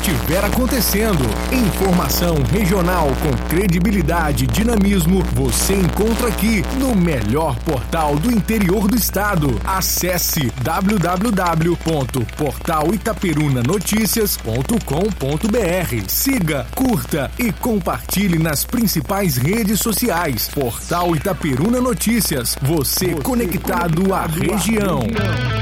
estiver acontecendo. Informação regional com credibilidade e dinamismo você encontra aqui no melhor portal do interior do estado. Acesse www.portalitaperunanoticias.com.br. Siga, curta e compartilhe nas principais redes sociais. Portal Itaperuna Notícias. Você conectado à região.